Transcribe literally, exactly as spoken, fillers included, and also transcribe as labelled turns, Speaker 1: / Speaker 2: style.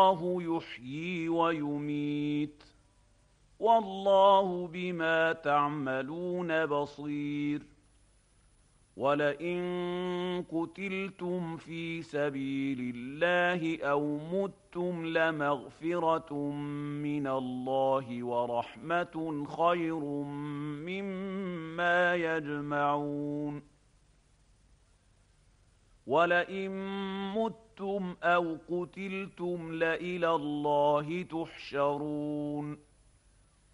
Speaker 1: الله يحيي ويميت والله بما تعملون بصير ولئن قتلتم في سبيل الله أو متم لمغفرة من الله ورحمة خير مما يجمعون ولئن متم أو قتلتم لإلى الله تحشرون